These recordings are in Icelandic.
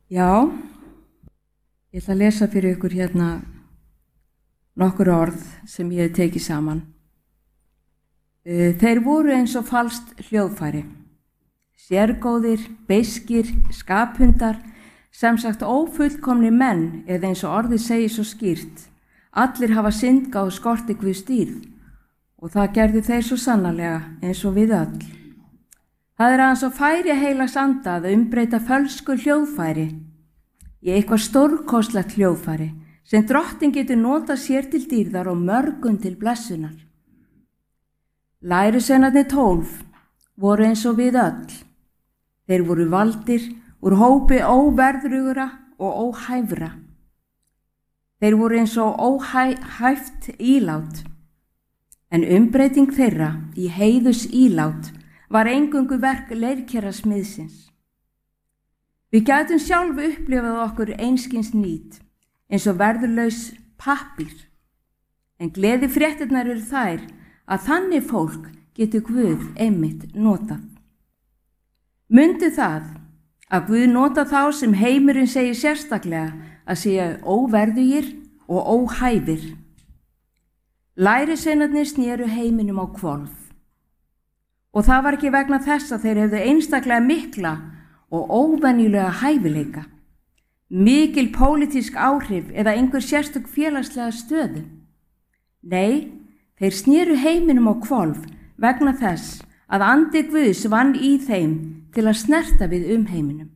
Já, ég ætla að lesa fyrir ykkur hérna nokkur orð sem ég hef tekið saman. Þeir voru eins og falskt hljóðfæri, sérgóðir, beiskir, skaphundar, sem sagt ófullkomnir menn, eða eins og orðið segir svo skýrt. Allir hafa syndgað og skorti Guðs dýrð, og það gerðu þeir svo sannarlega eins og við öll. Það er aðeins og færi heilags anda að umbreyta fölsku hljóðfæri í eitthvað stórkostlegt hljóðfæri sem Drottinn getur notað sér til dýrðar og mörgum til blessunar. Lærisveinarnir 12 voru eins og við öll. Þeir voru valdir úr hópi óverðrugra og óhæfra. Þeir voru eins og óhæft ílát, en umbreyting þeirra í heiðus ílát var eingöngu verk leirkerasmiðsins. Við gætum sjálf upplifað okkur einskins nýt, eins og verðurlaus pappír, en gleðifréttirnar eru þær að þannig fólk getur Guð einmitt notað. Mundu það að Guð nota þá sem heimurinn segir sérstaklega að séu óverðugir og óhæfir. Lærisveinarnir snéru heiminum á hvolf. Og það var ekki vegna þess að þeir hefðu einstaklega mikla og óvenjulega hæfileika, mikil pólitísk áhrif eða einhver sérstök félagslega stöðu. Nei, þeir snéru heiminum á hvolf vegna þess að andi Guðs vann í þeim til að snerta við heiminum.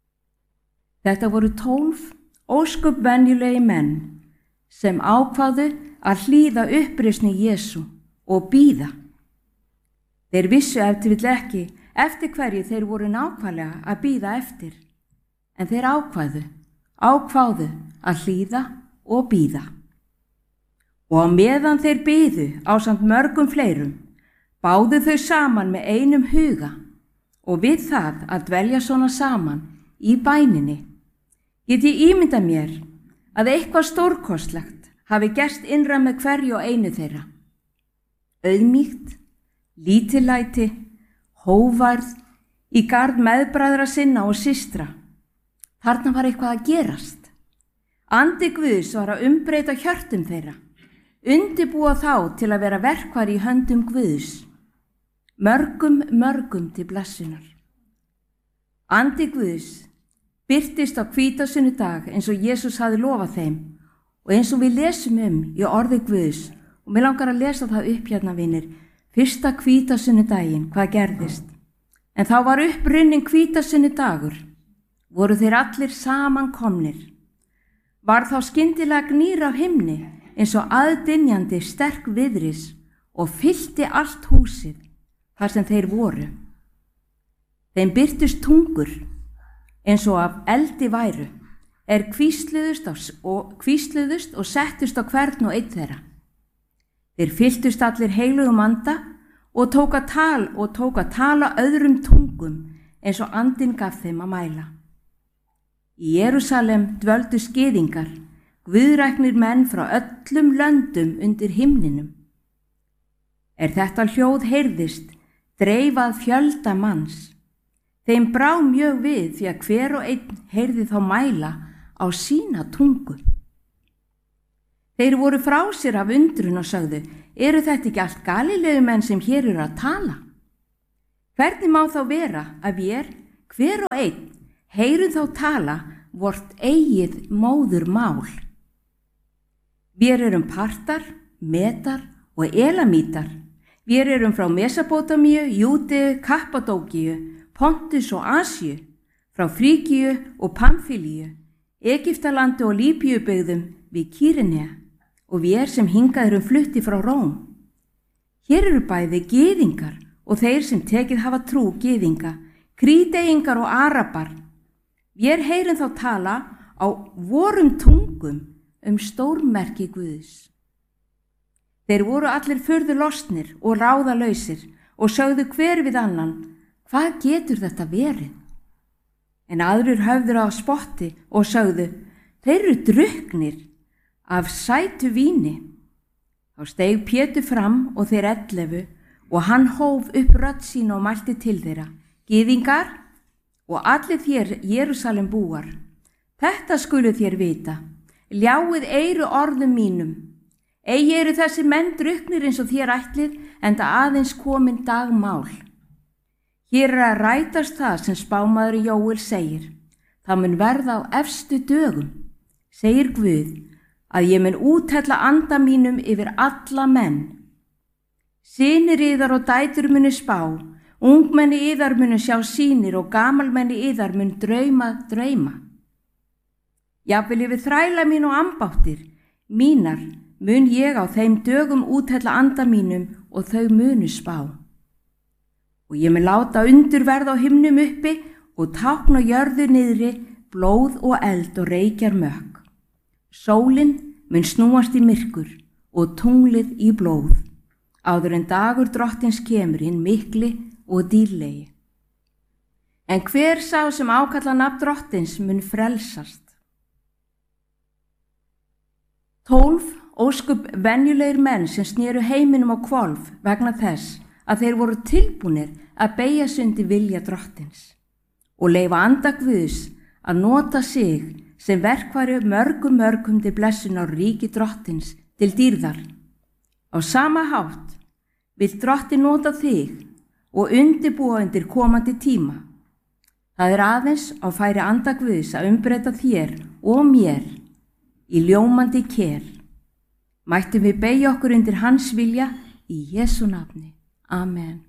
Þetta voru 12 ósköp venjulegi menn sem ákváðu að hlýða uppreisni Jesú og bíða. Þeir vissu ef til vill ekki eftir hverju þeir voru nákvæmlega að bíða eftir, en þeir ákváðu að hlýða og bíða. Og á meðan þeir biðu ásamt mörgum fleirum, báðu þau saman með einum huga, og við það að dvelja svona saman í bæninni, get ég ímynda mér að eitthvað stórkostlegt hafi gerst innra með hverju og einu þeirra. Auðmýkt, lítillæti, hóværð í garð meðbræðra sinna og systra. Þarna var eitthvað að gerast. Andi Guðs var að umbreyta hjörtum þeirra, undirbúa þá til að vera verkfæri í höndum Guðs, mörgum til blessunar. Andi Guðs birtist á hvítasunnudag eins og Jesús hafði lofað þeim og eins og við lesum í orði Guðs, og mér langar að lesa það upp hérna, vinir. Fyrsta hvítasunudaginn, hvað gerðist? En þá var upprunnin hvítasunnudagur, voru þeir allir saman komnir. Var þá skyndilega gnýr af himni eins og aðdynjandi sterk viðris og fyllti allt húsið þar sem þeir voru. Þeim birtust tungur eins og af eldi væru, hvísluðust og settust á hvern og einn þeirra. Þeir fylltust allir heilugum anda og tók að tala öðrum tungum eins og andinn gaf þeim að mæla. Í Jerúsalem dvöldu gyðingar, guðræknir menn frá öllum löndum undir himninum. Þetta hljóð heyrðist, dreifað fjölda manns. Þeim brá mjög við því að hver og einn heyrði þá mæla á sína tungu. Þeir voru frá sér af undrun og sögðu, eru þetta ekki allt Galileumenn sem hér eru að tala? Hvernig má þá vera að við, hver og einn, heyrum þá tala vort eigið móðurmál? Við erum partar, metar og elamítar. Við erum frá Mesopótamíu, Júdeu, Kappadókíu, Pontus og Asíu, frá Fríkíu og Pamfílíu, Egyptalandi og Líbíubyggðum við Kýrenea, og við sem hingað erum flutti frá Róm. Hér eru bæði gyðingar og þeir sem tekið hafa trú gyðinga, Krídeyingar og Arabar. Við heyrum þá tala á vorum tungum stórmerki Guðs. Þeir voru allir furðu lostnir og ráðalausir og sögðu hver við annan, hvað getur þetta verið? En aðrir höfðu á spotti og sögðu, þeir eru drukknir af sætu víni. Þá steig Pétur fram og þeir 11 og hann hóf upp rödd sína og mælti til þeirra, gyðingar og allir þér Jerúsalem búar, Þetta skulu þér vita, ljáið eyru orðum mínum. Eigi eru þessi menn drukknir eins og þér ætlið, enda aðeins komin dagmál. Hér að rætast það sem spámaður Jóel segir. Það mun verða á efstu dögum, segir Guð, að ég mun úthella anda mínum yfir alla menn. Synir yðar og dætur munu spá, ungmenni yðar munu sjá sýnir og gamalmenni yðar mun drauma drauma. Jafnvel yfir þræla mín og ambáttir mínar mun ég á þeim dögum úthella anda mínum og þau munu spá. Og ég mun láta undur verða á himnum uppi og tákn á jörðu niðri, blóð og eld og reykjar mökk. Sólin mun snúast í myrkur og tunglið í blóð, áður en dagur drottins kemur hinn mikli og dýrlegi. En hver sá sem ákalla nafn drottins mun frelsast. 12 óskup venjulegir menn sem snéru heiminum á hvolf vegna þess að þeir voru tilbúnir að beygja sig undir vilja drottins og leyfa anda Guðs að nota sig sem verkfæri mörgum til blessunar ríki drottins til dýrðar. Á sama hátt vill drottin nota þig og undirbúa undir komandi tíma. Það aðeins á færi anda Guðs að umbreyta þér og mér í ljómandi ker. Mættum við beygja okkur undir hans vilja í Jesú nafni. Amen.